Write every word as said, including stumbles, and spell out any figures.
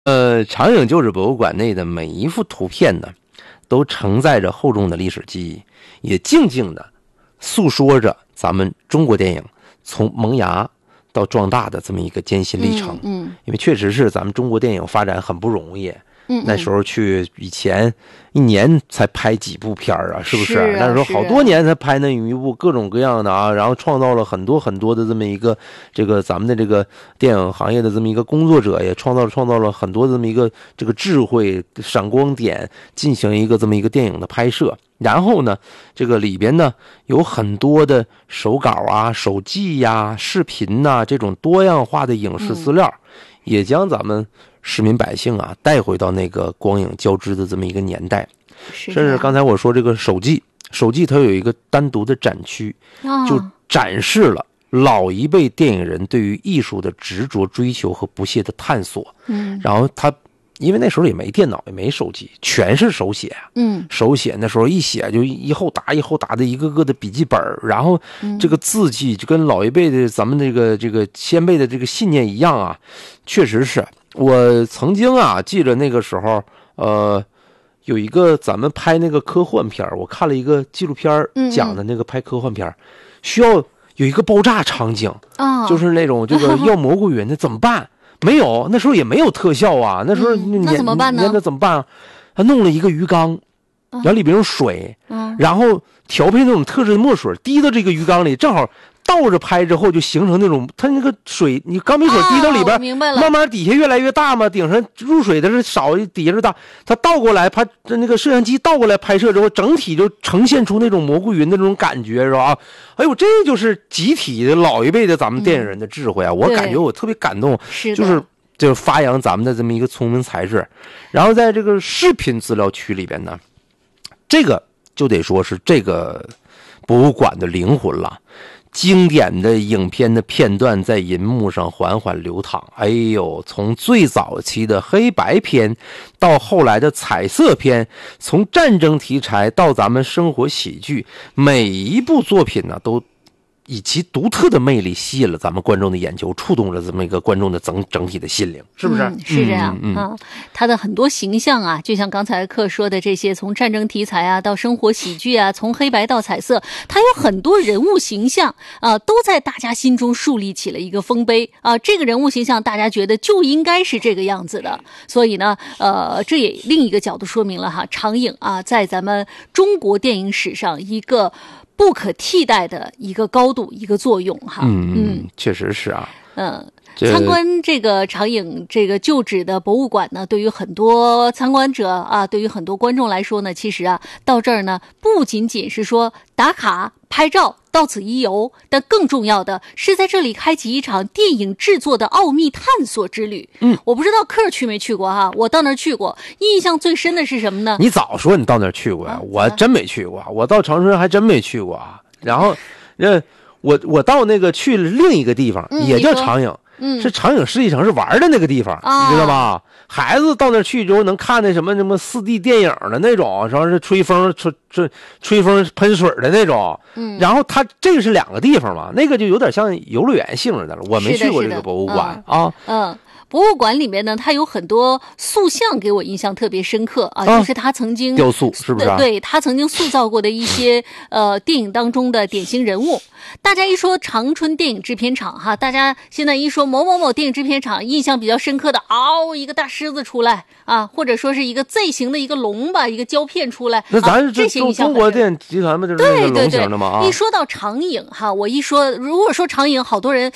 呃，长影旧址博物馆内的每一幅图片呢，都承载着厚重的历史记忆，也静静的诉说着咱们中国电影从萌芽到壮大的这么一个艰辛历程。 嗯，嗯因为确实是咱们中国电影发展很不容易。 嗯， 那时候去以前一年才拍几部片儿啊，是不是？ 是啊那时候好多年才拍那一部，各种各样的啊，然后创造了很多很多的这么一个这个咱们的这个电影行业的这么一个工作者，也创造了创造了很多这么一个这个智慧闪光点，进行一个这么一个电影的拍摄。然后呢，这个里边呢有很多的手稿啊、手记呀、啊、视频呐、啊、这种多样化的影视资料，嗯、也将咱们市民百姓啊带回到那个光影交织的这么一个年代。甚至刚才我说这个手记，手记它有一个单独的展区， 哦、 就展示了老一辈电影人对于艺术的执着追求和不懈的探索。 嗯， 然后他。因为那时候也没电脑，也没手机，全是手写。 嗯， 手写那时候一写就一后打一后打的一个个的笔记本，然后这个字迹就跟老一辈的咱们这个这个先辈的这个信念一样啊，确实是。我曾经啊记得那个时候，呃，有一个咱们拍那个科幻片，我看了一个纪录片讲的那个拍科幻片，嗯、需要有一个爆炸场景， 哦、 就是那种这个要蘑菇云的怎么办？没有，那时候也没有特效啊。那时候、 嗯、那怎么办呢？ 那怎么办啊？他弄了一个鱼缸，然后里边有水， 嗯、 然后调配那种特制的墨水滴到这个鱼缸里，正好倒着拍之后就形成那种，它那个水，你钢笔水滴到里边， 哦、明白了， 慢慢底下越来越大嘛，顶上入水的是少，底下是大。它倒过来拍，那个摄像机倒过来拍摄之后，整体就呈现出那种蘑菇云的那种感觉，是吧？哎呦，这就是集体的老一辈的咱们电影人的智慧啊！嗯、我感觉我特别感动， 是就是就是发扬咱们的这么一个聪明才智。然后在这个视频资料区里边呢，这个就得说是这个博物馆的灵魂了。经典的影片的片段在银幕上缓缓流淌，哎呦，从最早期的黑白片到后来的彩色片，从战争题材到咱们生活喜剧，每一部作品呢都以其独特的魅力吸引了咱们观众的眼球，触动了这么一个观众的整整体的心灵，是不是？ 嗯、是这样、嗯嗯、啊。他的很多形象啊，就像刚才克说的这些，从战争题材啊到生活喜剧啊，从黑白到彩色，他有很多人物形象啊，都在大家心中树立起了一个丰碑啊。这个人物形象大家觉得就应该是这个样子的，所以呢，呃，这也另一个角度说明了哈，长影啊，在咱们中国电影史上一个不可替代的一个高度，一个作用哈。 嗯嗯，确实是啊。 嗯，参观这个长影这个旧址的博物馆呢，对于很多参观者啊，对于很多观众来说呢，其实啊，到这儿呢，不仅仅是说打卡拍照，到此一游，但更重要的是在这里开启一场电影制作的奥秘探索之旅。 嗯， 我不知道克儿去没去过哈，我到那儿去过，印象最深的是什么呢？ 你早说你到那儿去过呀、啊？我真没去过，我到长春还真没去过啊。然后，呃，我我到那个去了另一个地方， 嗯、 也叫长影。 嗯， 是长影世纪城是玩的那个地方， 哦、 你知道吧？孩子到那去之后能看那什么什么四 D 电影的那种，然后是吹风吹吹吹风喷水的那种。 嗯， 然后它这个是两个地方嘛，那个就有点像游乐园性质的了。我没去过这个博物馆啊。 嗯。嗯博物馆里面呢，它有很多塑像给我印象特别深刻啊， 啊就是他曾经雕塑是不是、啊？ 对，他曾经塑造过的一些呃电影当中的典型人物。大家一说长春电影制片厂哈，大家现在一说某某某电影制片厂，印象比较深刻的嗷、哦、一个大狮子出来啊，或者说是一个 Z 型的一个龙吧，一个胶片出来。 那咱是、啊、这些印象中国电影集团嘛，就是那个龙型的嘛啊。 一说到长影哈，我一说如果说长影，好多人